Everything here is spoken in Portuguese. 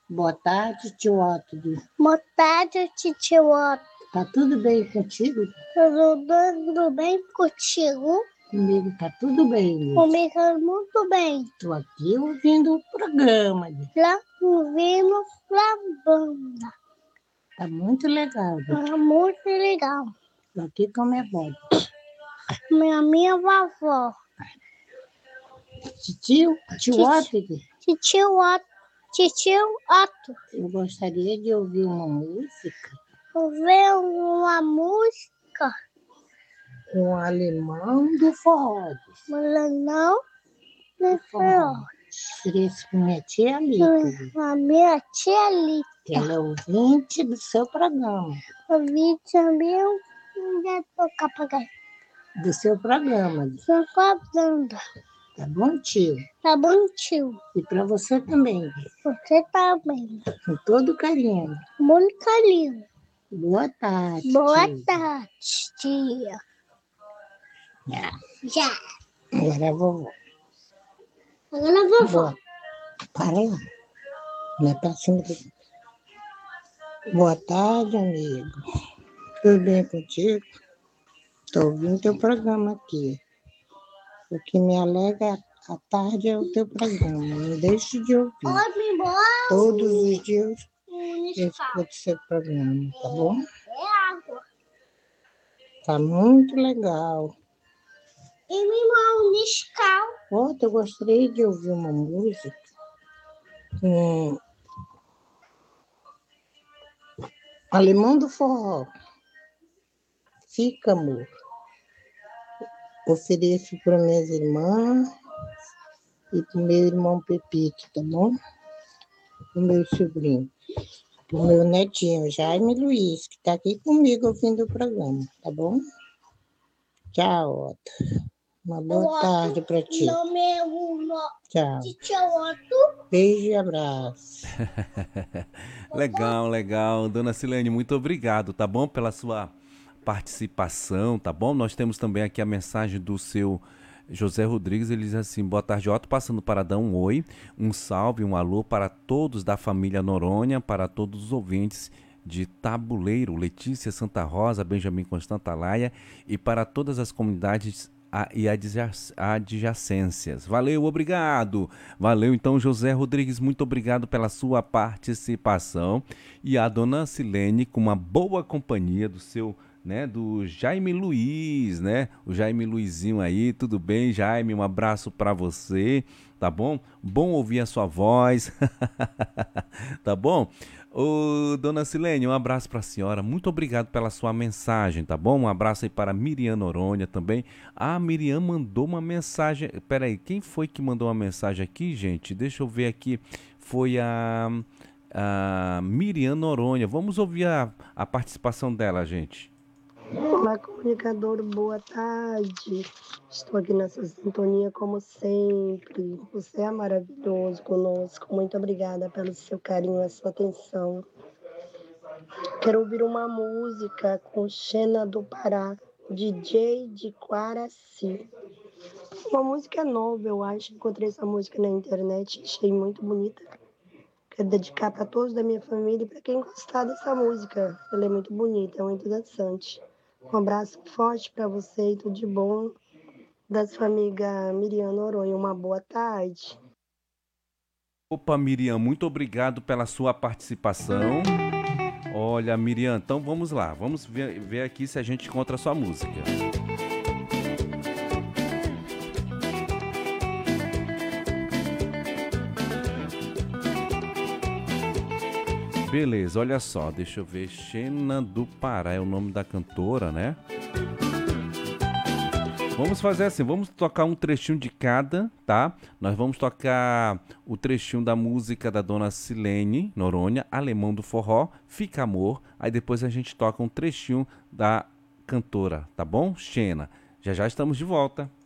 Boa tarde, tio Otto. Boa tarde, tio Otto. Tá tudo bem contigo? Tudo bem contigo? Comigo tá tudo bem. Comigo muito bem. Tô aqui ouvindo o programa. Lá ouvindo a banda. Tá muito legal. Tá muito legal. Tô aqui com a minha avó. Minha vovó. Tio Otto. Tio Otto. Eu gostaria de ouvir uma música. Ouvir uma música. Com o Alemão do Forró. Alemão do Forró. Ofereço pra minha tia Lita. A minha tia Lita. Ela é ouvinte do seu programa. Ouvinte também. Onde tocar papagaio? Do seu programa. Sou cobrando. Tá bom, tio? Tá bom, tio. E para você também. Você também. Com todo carinho. Muito carinho. Boa tarde. Boa tio. tarde, tia. Já. Agora a vovó. Agora a vovó. Para lá. Não é pra cima do... Boa tarde, amigo. Tudo bem contigo? Tô ouvindo teu programa aqui. O que me alegra à tarde é o teu programa. Não deixe de ouvir. Todos os dias eu escuto seu programa, tá bom? É água. Tá muito legal. E me dá um Nescau. Eu gostaria de ouvir uma música com Alemão do Forró. Fica, amor. Ofereço para minhas irmãs e para o meu irmão Pepito, tá bom? O meu sobrinho. O meu netinho, Jaime Luiz, que está aqui comigo ouvindo o programa, tá bom? Tchau, Otto. Uma boa tarde para ti. Tchau. Beijo e abraço. Legal, legal. Dona Silene, muito obrigado, tá bom? Pela sua participação, tá bom? Nós temos também aqui a mensagem do seu José Rodrigues. Ele diz assim: boa tarde, Otto, passando para dar um oi, um salve, um alô para todos da família Noronha, para todos os ouvintes de Tabuleiro, Letícia, Santa Rosa, Benjamin Constanta Laia e para todas as comunidades e adjacências. Valeu, obrigado. Valeu, então, José Rodrigues, muito obrigado pela sua participação. E a dona Silene, com uma boa companhia do seu, né, do Jaime Luiz, né? O Jaime Luizinho aí, tudo bem, Jaime? Um abraço para você, tá bom? Bom ouvir a sua voz, tá bom? Ô, dona Silene, um abraço para a senhora, muito obrigado pela sua mensagem, tá bom? Um abraço aí para a Miriam Noronha também. A Miriam mandou uma mensagem, peraí, quem foi que mandou uma mensagem aqui, gente? Deixa eu ver aqui, foi a Miriam Noronha. Vamos ouvir a participação dela, gente. Olá, comunicador, boa tarde. Estou aqui nessa sintonia como sempre. Você é maravilhoso conosco. Muito obrigada pelo seu carinho e a sua atenção. Quero ouvir uma música com Xena do Pará, DJ de Quaraci. Uma música nova, eu acho. Encontrei essa música na internet, achei muito bonita. Quero dedicar para todos da minha família e para quem gostar dessa música. Ela é muito bonita, é muito dançante. Um abraço forte para você e tudo de bom. Da sua amiga Miriam Noronha. Uma boa tarde. Opa, Miriam, muito obrigado pela sua participação. Olha, Miriam, então vamos lá. Vamos ver aqui se a gente encontra a sua música. Beleza, olha só, deixa eu ver. Xena do Pará é o nome da cantora, né? Vamos fazer assim, vamos tocar um trechinho de cada, tá? Nós vamos tocar o trechinho da música da dona Silene Noronha, Alemão do Forró, Fica Amor. Aí depois a gente toca um trechinho da cantora, tá bom? Xena. Já já estamos de volta.